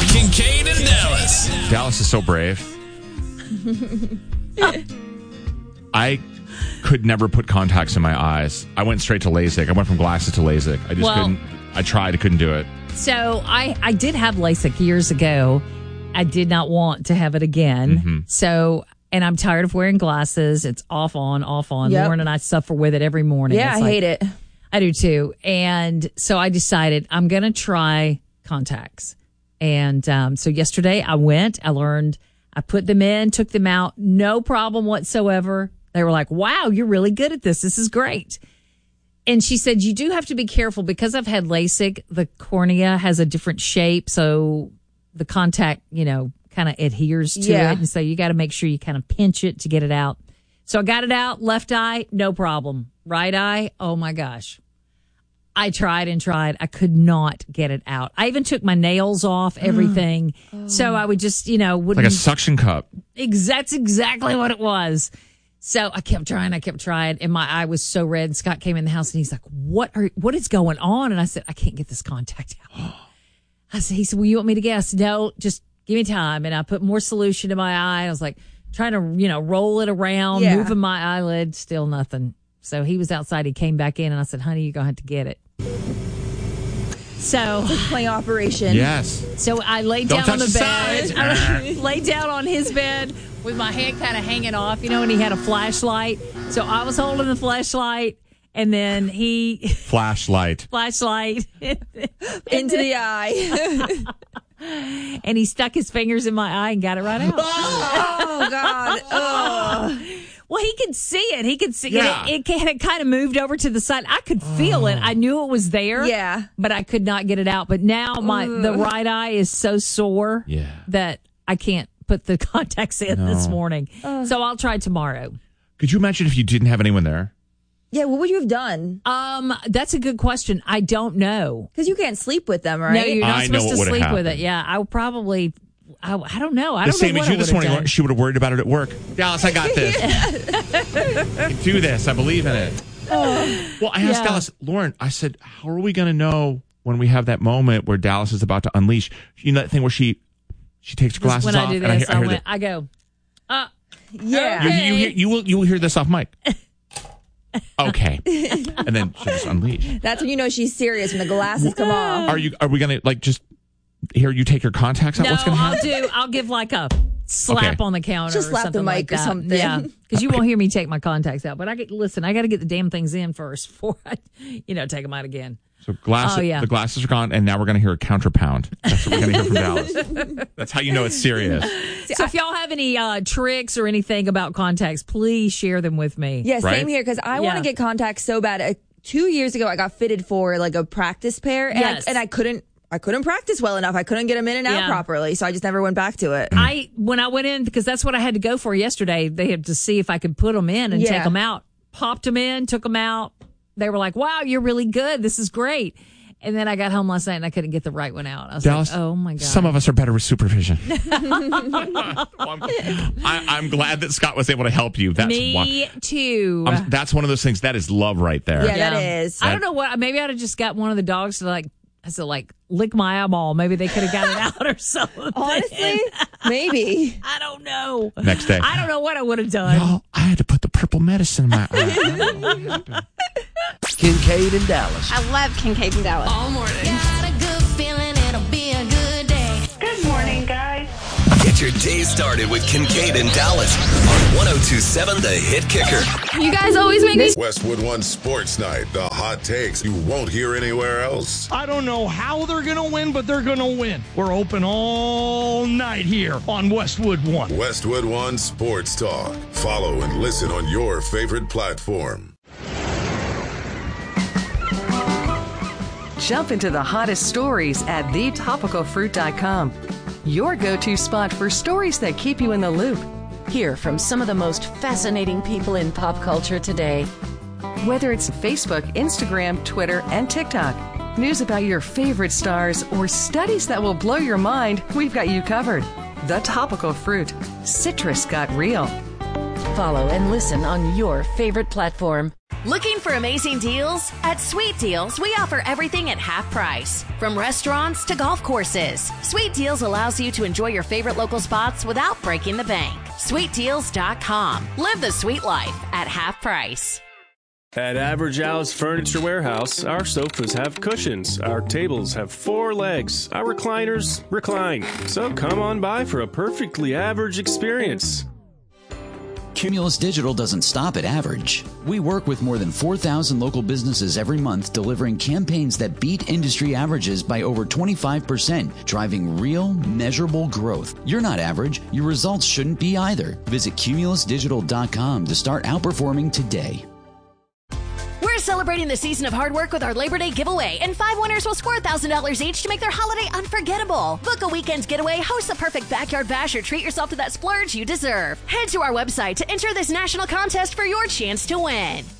Kincaid and Dallas. Dallas is so brave. I could never put contacts in my eyes. I went straight to LASIK. I went from glasses to LASIK. I just couldn't. I tried. I couldn't do it. So I did have LASIK years ago. I did not want to have it again. Mm-hmm. So, and I'm tired of wearing glasses. It's off on. Yep. Lauren and I suffer with it every morning. Yeah, It's I hate it. I do too. And so I decided I'm going to try contacts. And so yesterday I went, I learned, I put them in, took them out, no problem whatsoever. They were like, wow, you're really good at this. This is great. And she said, you do have to be careful because I've had LASIK. The cornea has a different shape. So the contact, kind of adheres to it. And so you got to make sure you kind of pinch it to get it out. So I got it out. Left eye, no problem. Right eye, oh my gosh. I tried and tried. I could not get it out. I even took my nails off, everything. So I would just, wouldn't. Like a suction cup. That's exactly what it was. So I kept trying, and my eye was so red. And Scott came in the house and he's like, what is going on? And I said, I can't get this contact out. He said, well, you want me to guess? No, just give me time. And I put more solution in my eye. I was like trying to, roll it around, moving my eyelid, still nothing. So he was outside. He came back in and I said, honey, you're going to have to get it. So Play operation. Yes. So I laid Don't down on the touch the bed. sides. I laid down on his bed with my hand kind of hanging off, and he had a flashlight. So I was holding the flashlight, and then he Flashlight Into the eye. and he stuck his fingers in my eye and got it right out. Oh, God. Oh. Well, he could see it. He could see Yeah. it. It kind of moved over to the side. I could feel it. I knew it was there. Yeah. But I could not get it out. But now the right eye is so sore that I can't put the contacts in this morning. So I'll try tomorrow. Could you imagine if you didn't have anyone there? Yeah, what would you have done? That's a good question. I don't know. Because you can't sleep with them, right? No, you're not I know supposed to what would've sleep with it. happened. Yeah, I would probably. I don't know. I The don't know same what as you I this would've morning. done. She would have worried about it at work. Dallas, I got this. I can do this. I believe in it. Well, I asked Dallas, Lauren, I said, how are we going to know when we have that moment where Dallas is about to unleash? You know that thing where she takes her glasses when off? I do and this, hear I go, Yeah. okay. You will hear this off mic. Okay. And then she'll just unleash. That's when you know she's serious, when the glasses come off. Are we going to just hear you take your contacts out? No, What's going to happen? I'll give like a slap Okay. on the counter. Just or slap the something mic like or that. something. Yeah, because you won't hear me take my contacts out. But I got to get the damn things in first before I, take them out again. So the glasses are gone, and now we're going to hear a counter pound. That's what we're going to hear from Dallas. That's how you know it's serious. So if y'all have any tricks or anything about contacts, please share them with me. Yeah, Right? same here, because I want to get contacts so bad. 2 years ago, I got fitted for like a practice pair, and I couldn't practice well enough. I couldn't get them in and out properly, so I just never went back to it. When I went in, because that's what I had to go for yesterday, they had to see if I could put them in and take them out. Popped them in, took them out. They were like, wow, you're really good. This is great. And then I got home last night and I couldn't get the right one out. I was Dallas, like, oh my God. some of us are better with supervision. I'm glad that Scott was able to help you. Me too. That's one of those things. That is love right there. Yeah, that is. I don't know what. Maybe I'd have just got one of the dogs to lick my eyeball. Maybe they could have got it out or something. Honestly, maybe. I don't know. Next day. I don't know what I would have done. Y'all, I had to put the purple medicine in my eye. Kincaid and Dallas. I love Kincaid and Dallas. All morning. Got a good feeling it'll be a good day. Good morning, guys. Get your day started with Kincaid and Dallas on 102.7 The Hit Kicker. You guys always make me. Westwood One Sports Night. The hot takes you won't hear anywhere else. I don't know how they're going to win, but they're going to win. We're open all night here on Westwood One. Westwood One Sports Talk. Follow and listen on your favorite platform. Jump into the hottest stories at thetopicalfruit.com. Your go-to spot for stories that keep you in the loop. Hear from some of the most fascinating people in pop culture today. Whether it's Facebook, Instagram, Twitter, and TikTok, news about your favorite stars, or studies that will blow your mind, we've got you covered. The Topical Fruit. Citrus got real. Follow and listen on your favorite platform. Looking for amazing deals? At Sweet Deals, we offer everything at half price. From restaurants to golf courses, Sweet Deals allows you to enjoy your favorite local spots without breaking the bank. SweetDeals.com. Live the sweet life at half price. At Average Al's Furniture Warehouse, our sofas have cushions, our tables have 4 legs, our recliners recline. So come on by for a perfectly average experience. Cumulus Digital doesn't stop at average. We work with more than 4,000 local businesses every month, delivering campaigns that beat industry averages by over 25%, driving real, measurable growth. You're not average. Your results shouldn't be either. Visit cumulusdigital.com to start outperforming today. We're celebrating the season of hard work with our Labor Day giveaway, and 5 winners will score $1,000 each to make their holiday unforgettable. Book a weekend's getaway, host a perfect backyard bash, or treat yourself to that splurge you deserve. Head to our website to enter this national contest for your chance to win.